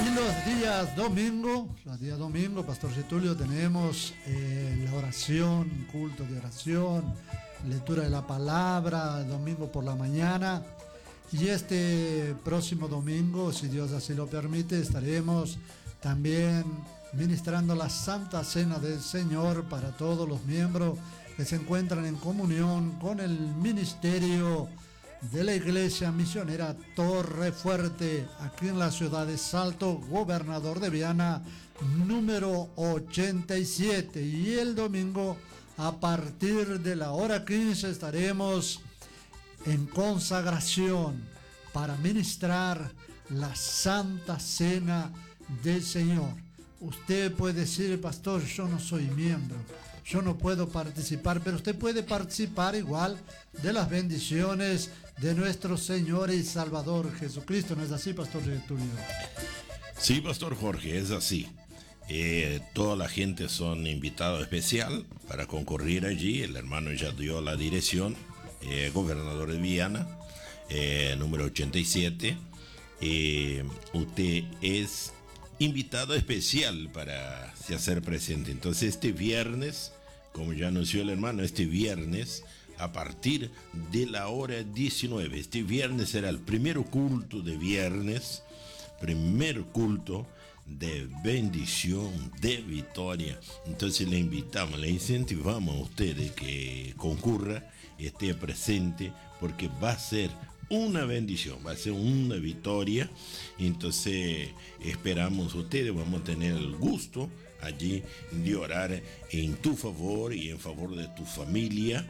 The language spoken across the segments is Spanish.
Y los días domingo, Pastor Getulio, tenemos la oración, culto de oración, lectura de la palabra, el domingo por la mañana. Y este próximo domingo, si Dios así lo permite, estaremos también ministrando la Santa Cena del Señor para todos los miembros que se encuentran en comunión con el ministerio de la Iglesia Misionera Torre Fuerte, aquí en la ciudad de Salto, Gobernador de Viana, número 87. Y el domingo, a partir de la hora 15, estaremos en consagración para ministrar la Santa Cena del Señor. Usted puede decir, pastor, yo no soy miembro, yo no puedo participar, pero usted puede participar igual de las bendiciones de nuestro Señor y Salvador Jesucristo. ¿No es así, Pastor Getulio? Sí, Pastor Jorge, es así. Toda la gente son invitados especial para concurrir allí. El hermano ya dio la dirección, Gobernador de Viana, número 87. Usted es invitado especial para se hacer presente. Entonces este viernes, como ya anunció el hermano, este viernes a partir de la hora 19, este viernes será el primer culto de viernes, primer culto de bendición, de victoria. Entonces le invitamos, le incentivamos a ustedes que concurra, esté presente, porque va a ser una bendición, va a ser una victoria. Entonces esperamos ustedes, vamos a tener el gusto allí de orar en tu favor y en favor de tu familia.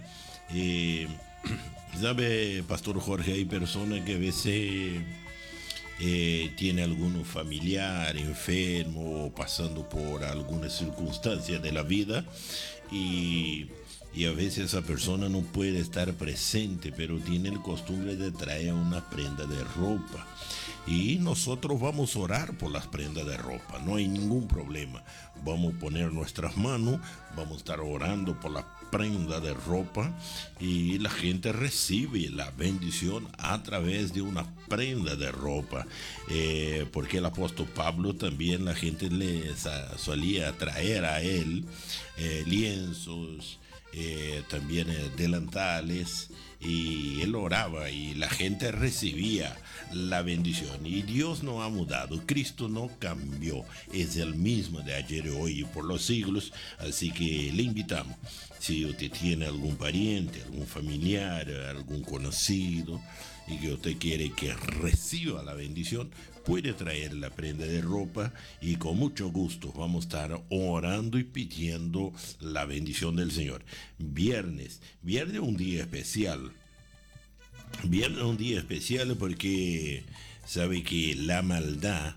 Sabe, Pastor Jorge, hay personas que a veces tiene algún familiar enfermo o pasando por alguna circunstancia de la vida y a veces esa persona no puede estar presente, pero tiene el costumbre de traer una prenda de ropa. Y nosotros vamos a orar por las prendas de ropa, no hay ningún problema. Vamos a poner nuestras manos, vamos a estar orando por la prenda de ropa y la gente recibe la bendición a través de una prenda de ropa. Porque el apóstol Pablo también, la gente le solía traer a él lienzos, también delantales, y él oraba y la gente recibía la bendición. Y Dios no ha mudado, Cristo no cambió, es el mismo de ayer, hoy y por los siglos. Así que le invitamos, si usted tiene algún pariente, algún familiar, algún conocido y que usted quiere que reciba la bendición, puede traer la prenda de ropa y con mucho gusto vamos a estar orando y pidiendo la bendición del Señor. Viernes un día especial. Viernes un día especial porque sabe que la maldad,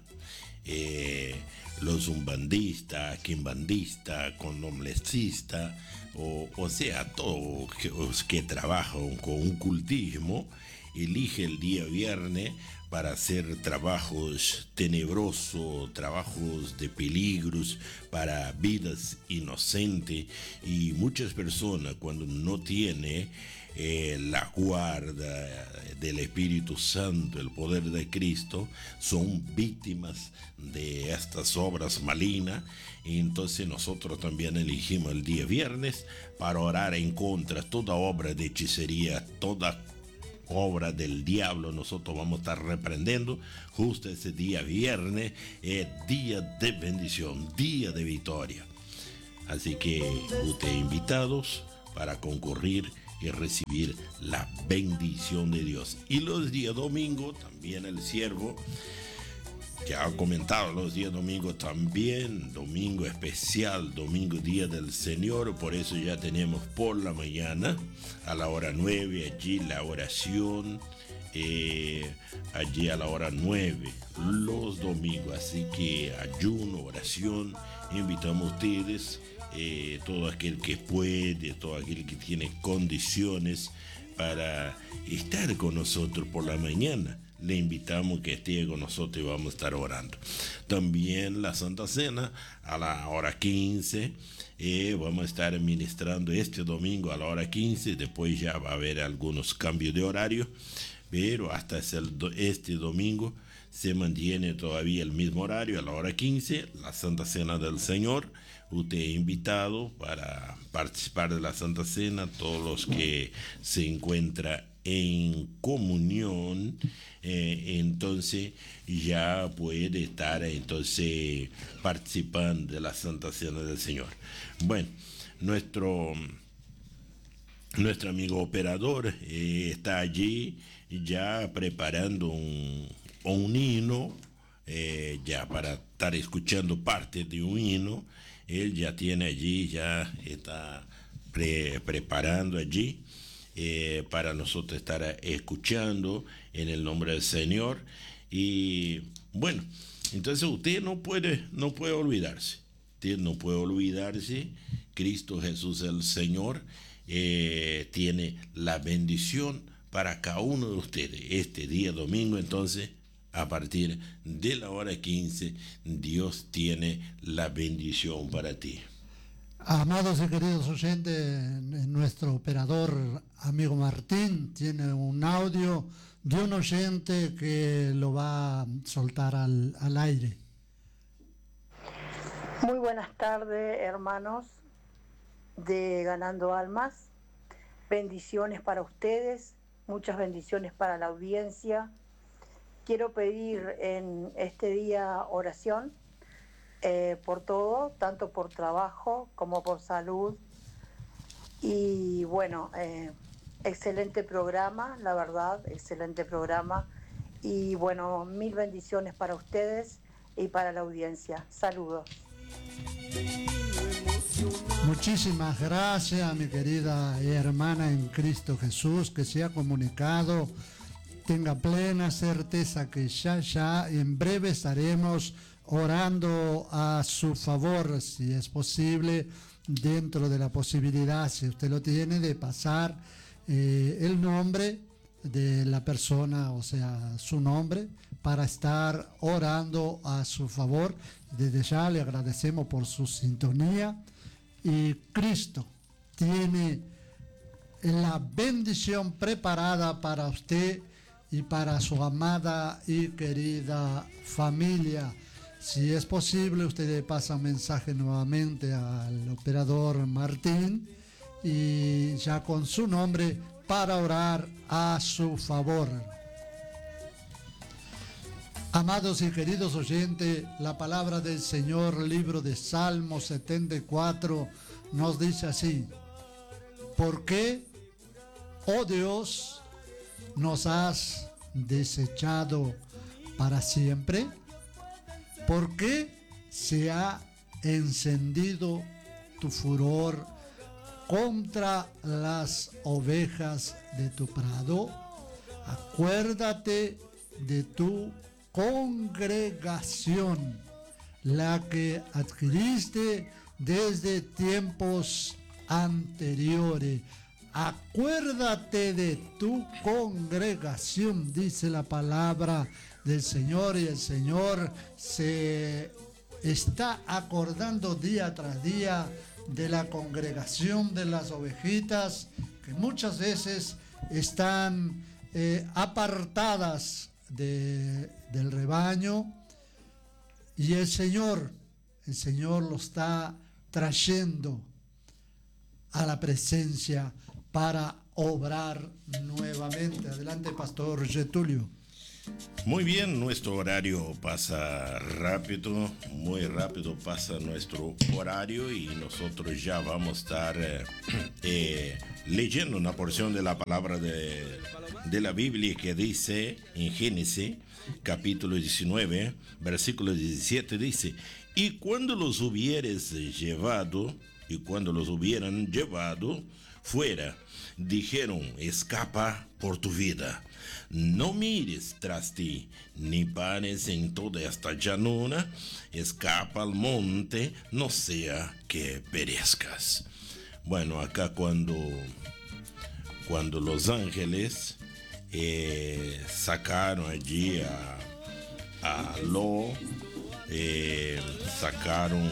los umbandistas, quimbandistas, condomlecistas, o sea, todos que trabajan con un cultismo, elige el día viernes para hacer trabajos tenebrosos, trabajos de peligros para vidas inocentes. Y muchas personas, cuando no tiene la guarda del Espíritu Santo, el poder de Cristo, son víctimas de estas obras malignas. Y entonces nosotros también elegimos el día viernes para orar en contra de toda obra de hechicería, toda obra del diablo. Nosotros vamos a estar reprendiendo justo ese día viernes, día de bendición, día de victoria. Así que ustedes invitados para concurrir y recibir la bendición de Dios. Y los días domingo también el siervo ya ha comentado, los días domingo también, domingo especial, domingo día del Señor. Por eso ya tenemos por la mañana a la hora 9 allí la oración, allí a la hora 9 los domingos. Así que ayuno, oración, invitamos a ustedes, todo aquel que puede, todo aquel que tiene condiciones para estar con nosotros por la mañana. Le invitamos que esté con nosotros y vamos a estar orando. También la Santa Cena a la hora 15. Vamos a estar ministrando este domingo a la hora 15. Después ya va a haber algunos cambios de horario. Pero hasta este domingo se mantiene todavía el mismo horario, a la hora 15, la Santa Cena del Señor. Usted es invitado para participar de la Santa Cena, todos los que se encuentran en comunión, entonces ya puede estar entonces participando de la Santa Cena del Señor. Bueno, nuestro amigo operador está allí ya preparando un himno, ya para estar escuchando parte de un himno. Él ya tiene allí, ya está preparando allí para nosotros estar escuchando en el nombre del Señor. Y bueno, entonces usted no puede olvidarse. Usted no puede olvidarse. Cristo Jesús el Señor tiene la bendición para cada uno de ustedes. Este día domingo, entonces, a partir de la hora 15, Dios tiene la bendición para ti. Amados y queridos oyentes, nuestro operador amigo Martín tiene un audio de un oyente que lo va a soltar al aire. Muy buenas tardes, hermanos de Ganando Almas. Bendiciones para ustedes, muchas bendiciones para la audiencia. Quiero pedir en este día oración por todo, tanto por trabajo como por salud. Y bueno, excelente programa, la verdad, excelente programa. Y bueno, mil bendiciones para ustedes y para la audiencia. Saludos. Muchísimas gracias, mi querida hermana en Cristo Jesús, que se ha comunicado. Tenga plena certeza que ya en breve estaremos orando a su favor, si es posible, dentro de la posibilidad, si usted lo tiene, de pasar el nombre de la persona, o sea, su nombre, para estar orando a su favor. Desde ya le agradecemos por su sintonía, y Cristo tiene la bendición preparada para usted y para su amada y querida familia. Si es posible, usted le pasa un mensaje nuevamente al operador Martín, y ya con su nombre, para orar a su favor. Amados y queridos oyentes, la palabra del Señor, libro de Salmos 74, nos dice así: ¿por qué, oh Dios, nos has desechado para siempre? ¿Por qué se ha encendido tu furor contra las ovejas de tu prado? Acuérdate de tu congregación, la que adquiriste desde tiempos anteriores. Acuérdate de tu congregación, dice la palabra del Señor, y el Señor se está acordando día tras día de la congregación de las ovejitas, que muchas veces están apartadas del rebaño, y el Señor lo está trayendo a la presencia para obrar nuevamente. Adelante, Pastor Getulio. Muy bien, nuestro horario pasa rápido, muy rápido pasa nuestro horario, y nosotros ya vamos a estar leyendo una porción de la palabra de la Biblia, que dice en Génesis capítulo 19, versículo 17, dice: y cuando los hubieran llevado fuera, dijeron: escapa por tu vida, no mires tras ti, ni pares en toda esta llanura, escapa al monte, no sea que perezcas. Bueno, acá cuando los ángeles sacaron allí a Lot, sacaron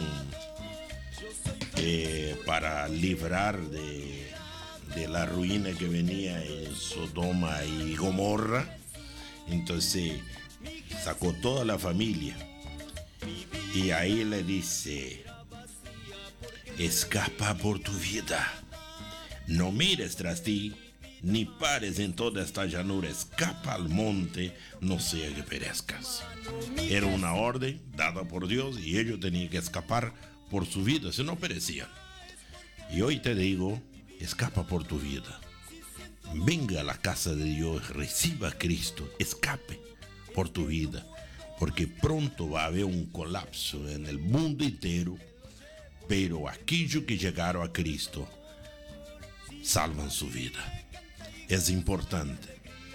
para librar de la ruina que venía en Sodoma y Gomorra. Entonces sacó toda la familia y ahí le dice: escapa por tu vida, no mires tras ti, ni pares en toda esta llanura, escapa al monte, no sea que perezcas. Era una orden dada por Dios y ellos tenían que escapar por su vida, si no perecían. Y hoy te digo, escapa por tu vida. Venga a la casa de Dios, reciba a Cristo, escape por tu vida, porque pronto va a haber un colapso en el mundo entero, pero aquellos que llegaron a Cristo salvan su vida. Es importante,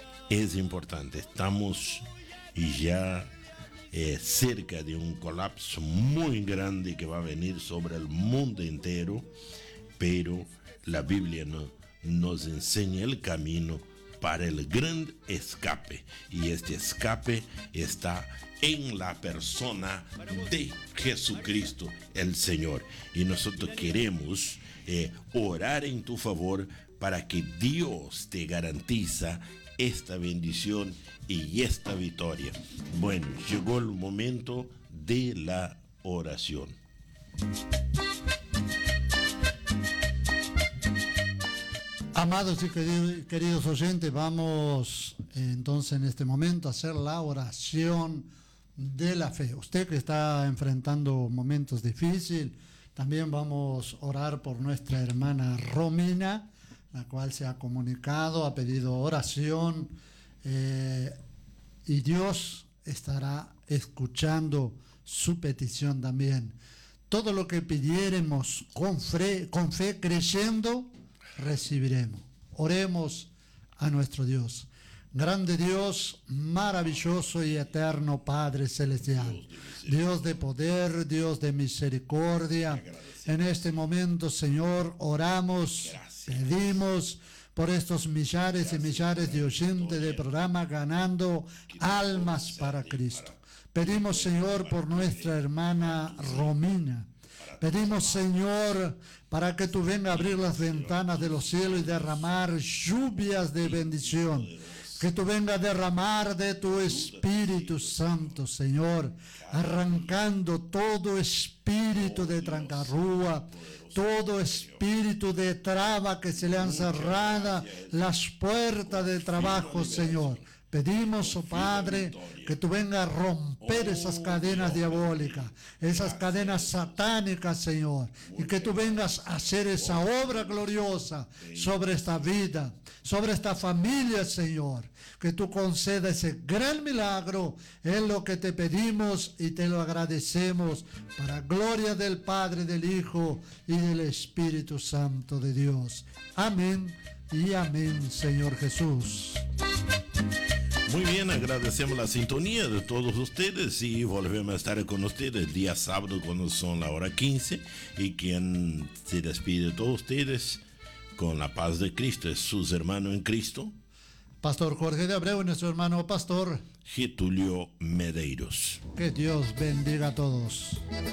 estamos ya cerca de un colapso muy grande que va a venir sobre el mundo entero, pero la Biblia nos enseña el camino para el gran escape, y este escape está en la persona de Jesucristo el Señor, y nosotros queremos orar en tu favor para que Dios te garantiza esta bendición y esta victoria. Bueno, llegó el momento de la oración. Amados y queridos oyentes, vamos entonces en este momento a hacer la oración de la fe. Usted que está enfrentando momentos difíciles, también vamos a orar por nuestra hermana Romina, la cual se ha comunicado, ha pedido oración, y Dios estará escuchando su petición también. Todo lo que pidiéremos con fe creyendo, recibiremos. Oremos a nuestro Dios. Grande Dios, maravilloso y eterno Padre Celestial, Dios de poder, Dios de misericordia, en este momento, Señor, oramos, pedimos por estos millares y millares de oyentes del programa Ganando Almas para Cristo. Pedimos, Señor, por nuestra hermana Romina. Pedimos, Señor, para que tú vengas a abrir las ventanas de los cielos y derramar lluvias de bendición. Que tú vengas a derramar de tu Espíritu Santo, Señor, arrancando todo espíritu de trancarrúa, todo espíritu de traba que se le han cerrado las puertas de trabajo, Señor. Pedimos, oh Padre, que tú vengas a romper esas cadenas diabólicas, esas cadenas satánicas, Señor, y que tú vengas a hacer esa obra gloriosa sobre esta vida, sobre esta familia, Señor. Que tú concedas ese gran milagro, es lo que te pedimos y te lo agradecemos, para gloria del Padre, del Hijo y del Espíritu Santo de Dios. Amén y amén, Señor Jesús. Muy bien, agradecemos la sintonía de todos ustedes y volvemos a estar con ustedes el día sábado cuando son la hora 15, y quien se despide de todos ustedes con la paz de Cristo es sus hermanos en Cristo, Pastor Jorge de Abreu y nuestro hermano pastor Getulio Medeiros. Que Dios bendiga a todos.